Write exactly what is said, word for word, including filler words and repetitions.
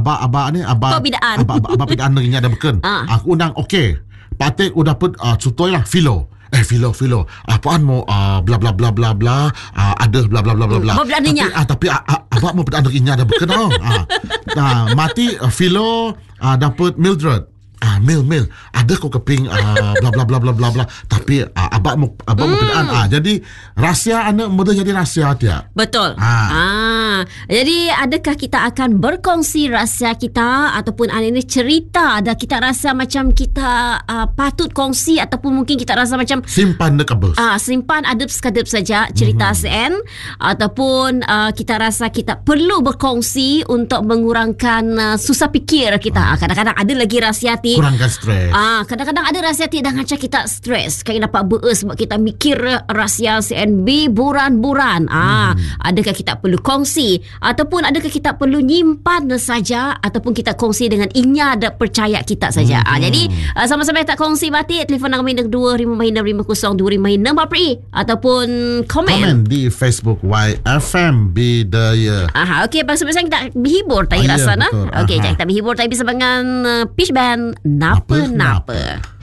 abah abah ni abah Pembinaan. abah abah, abah pidaan dengan ada beken. Ah. Aku undang okey. Patik udah put uh, cutoi lah filo. Eh filo filo. Apaan mau uh, bla bla bla bla bla uh, ada bla bla bla bla bla. Mau Tapi ah tapi uh, uh, abah mau pidaan dengan ada beken tau. Ah. Nah, mati uh, filo uh, dapat Mildred. Ah, Mil, Mil, ada kau keping uh, bla bla bla bla bla bla. Tapi uh, abang mau abang mau pedaan. Ah, jadi rahsia anak mudah jadi rahsia dia. Betul. Ah. Ah. Jadi adakah kita akan berkongsi rahsia kita ataupun ini cerita ada kita rasa macam kita uh, patut kongsi ataupun mungkin kita rasa macam simpan dekat bus. Ah, simpan adep sekadep saja cerita mm-hmm. sen ataupun uh, kita rasa kita perlu berkongsi untuk mengurangkan uh, susah fikir kita. Ah. Kadang-kadang ada lagi rahsia ti kurangkan stres. Ah, kadang-kadang ada rahsia ti dah ngacak kita stres. Kayak dapat beus sebab kita mikir rahsia C N B buran-buran. Ah, hmm. adakah kita perlu kongsi ataupun adakah kita perlu nyimpan saja ataupun kita kongsi dengan inya ada percaya kita saja. Hmm. Ah, jadi uh, sama-sama tak kongsi batik telefon kami dengan dua lima enam lima kosong dua lima enam April ataupun komen. Komen di Facebook Y F M Bidaya. Aha, okey, pasal kita berhibur tadi ah, rasa ya, nah. Okey, kita berhibur tadi bersama dengan uh, Peach Band Napa Napa.